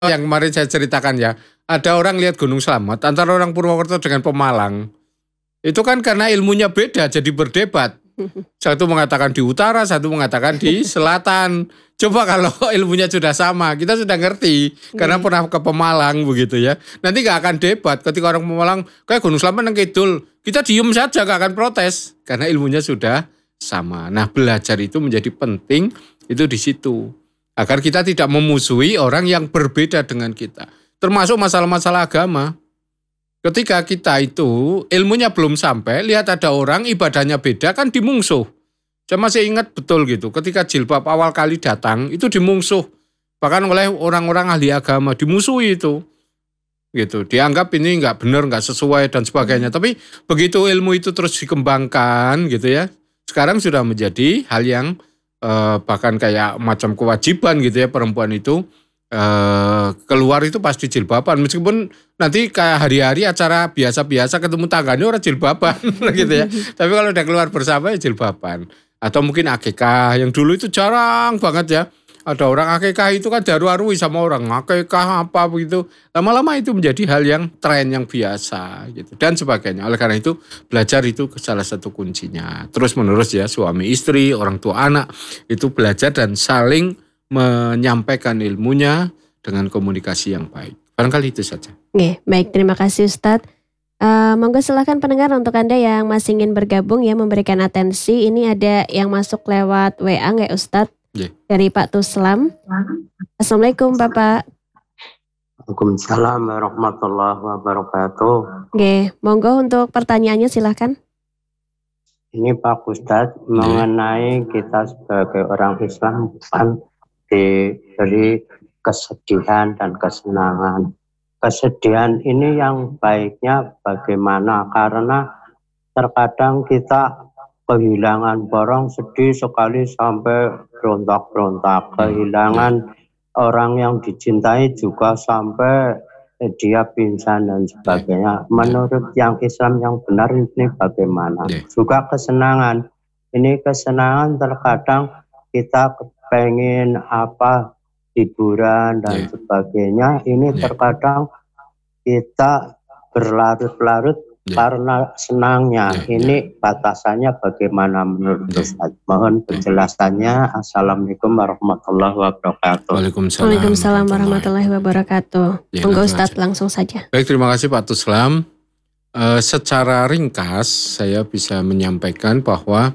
yang kemarin saya ceritakan ya, ada orang lihat Gunung Slamet antara orang Purwokerto dengan Pemalang. Itu kan karena ilmunya beda jadi berdebat. Satu mengatakan di utara, satu mengatakan di selatan. Coba kalau ilmunya sudah sama, kita sudah ngerti. Karena pernah ke Pemalang begitu ya. Nanti gak akan debat ketika orang Pemalang, kayak Gunung Slamet nang kidul. Kita diem saja gak akan protes. Karena ilmunya sudah sama. Nah, belajar itu menjadi penting itu di situ. Agar kita tidak memusuhi orang yang berbeda dengan kita. Termasuk masalah-masalah agama. Ketika kita itu ilmunya belum sampai, lihat ada orang ibadahnya beda kan dimungsuh. Saya masih ingat betul gitu, ketika jilbab awal kali datang itu dimungsuh. Bahkan oleh orang-orang ahli agama dimusuhi itu. Gitu, dianggap ini nggak benar, nggak sesuai dan sebagainya. Tapi begitu ilmu itu terus dikembangkan gitu ya, sekarang sudah menjadi hal yang bahkan kayak macam kewajiban gitu ya perempuan itu. Keluar itu pasti jilbaban, meskipun nanti kayak hari-hari acara biasa-biasa ketemu tangganya orang jilbaban gitu ya. Tapi kalau udah keluar bersama ya jilbaban. Atau mungkin akikah yang dulu itu jarang banget ya. Ada orang akikah itu kan daru-arui sama orang akikah apa begitu. Lama-lama itu menjadi hal yang tren yang biasa gitu dan sebagainya. Oleh karena itu belajar itu salah satu kuncinya. Terus menerus ya suami istri, orang tua anak itu belajar dan saling menyampaikan ilmunya dengan komunikasi yang baik. Barangkali itu saja. Oke, baik, terima kasih Ustadz. Monggo silakan pendengar untuk Anda yang masih ingin bergabung ya memberikan atensi. Ini ada yang masuk lewat WA nggak Ustadz? Dari Pak Tuslam. Assalamualaikum Bapak. Waalaikumsalam warahmatullahi wabarakatuh. Oke, monggo untuk pertanyaannya silakan. Ini Pak Ustadz mengenai kita sebagai orang Islam kan diberi kesedihan dan kesenangan. Kesedihan ini yang baiknya bagaimana? Karena terkadang kita kehilangan barang sedih sekali sampai berontak-berontak. Kehilangan orang yang dicintai juga sampai dia pingsan dan sebagainya. Menurut yang Islam yang benar ini bagaimana? Juga kesenangan. Ini kesenangan terkadang kita pengen apa hiburan dan sebagainya. Ini terkadang kita berlarut-larut karena senangnya. Ini batasannya bagaimana menurut Ustaz? Mohon penjelasannya. Assalamualaikum warahmatullahi wabarakatuh. Waalaikumsalam warahmatullahi wabarakatuh. Monggo Ustaz langsung saja. Baik, terima kasih Pak Tuslam. Secara ringkas saya bisa menyampaikan bahwa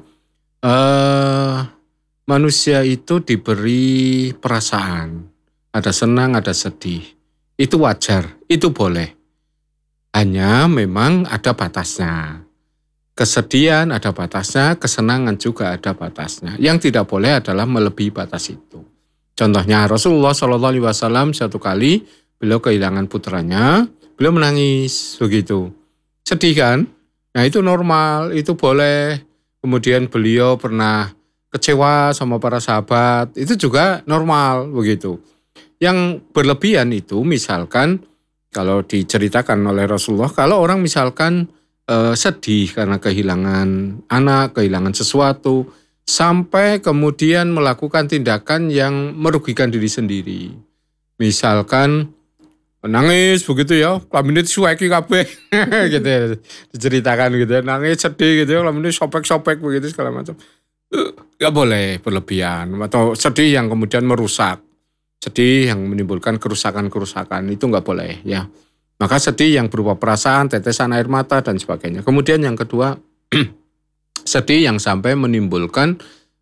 manusia itu diberi perasaan. Ada senang, ada sedih. Itu wajar, itu boleh. Hanya memang ada batasnya. Kesedihan ada batasnya, kesenangan juga ada batasnya. Yang tidak boleh adalah melebihi batas itu. Contohnya Rasulullah SAW satu kali beliau kehilangan putranya, beliau menangis begitu. Sedih kan? Nah itu normal, itu boleh. Kemudian beliau pernah kecewa sama para sahabat, itu juga normal begitu. Yang berlebihan itu misalkan kalau diceritakan oleh Rasulullah, kalau orang misalkan sedih karena kehilangan anak, kehilangan sesuatu, sampai kemudian melakukan tindakan yang merugikan diri sendiri. Misalkan nangis begitu ya, kelaminnya disuweki kabeh gitu ya, diceritakan gitu ya, nangis sedih gitu ya, kelaminnya sobek-sobek begitu segala macam. Gak boleh berlebihan, atau sedih yang kemudian merusak, sedih yang menimbulkan kerusakan-kerusakan, itu gak boleh ya. Maka sedih yang berupa perasaan, tetesan air mata dan sebagainya. Kemudian yang kedua, sedih yang sampai menimbulkan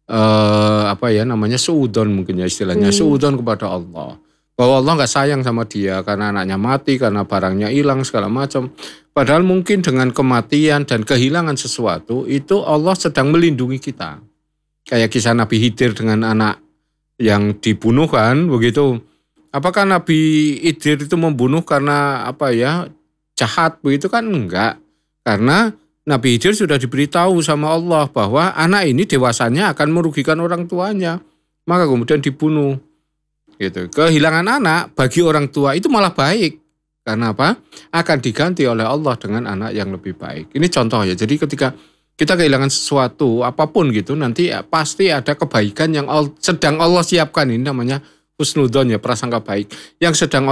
suudon mungkin ya istilahnya, suudon kepada Allah. Bahwa Allah gak sayang sama dia karena anaknya mati, karena barangnya hilang segala macam. Padahal mungkin dengan kematian dan kehilangan sesuatu itu Allah sedang melindungi kita. Kayak kisah Nabi Khidir dengan anak yang dibunuh kan begitu. Apakah Nabi Khidir itu membunuh karena jahat begitu kan? Enggak. Karena Nabi Khidir sudah diberitahu sama Allah bahwa anak ini dewasanya akan merugikan orang tuanya. Maka kemudian dibunuh. Gitu. Kehilangan anak bagi orang tua itu malah baik. Karena apa? Akan diganti oleh Allah dengan anak yang lebih baik. Ini contoh ya. Jadi ketika kita kehilangan sesuatu apapun gitu, nanti pasti ada kebaikan yang sedang Allah siapkan. Ini namanya husnudzon ya, prasangka baik yang sedang